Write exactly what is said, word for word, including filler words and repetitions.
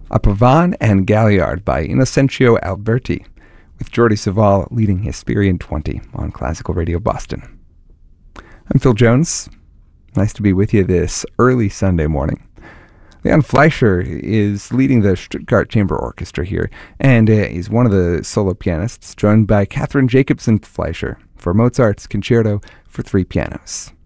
A Pavane and Galliard by Innocentio Alberti, with Jordi Savall leading Hesperian twenty on Classical Radio Boston. I'm Phil Jones. Nice to be with you this early Sunday morning. Leon Fleischer is leading the Stuttgart Chamber Orchestra here, and uh, he's one of the solo pianists, joined by Catherine Jacobson Fleischer for Mozart's Concerto for Three Pianos.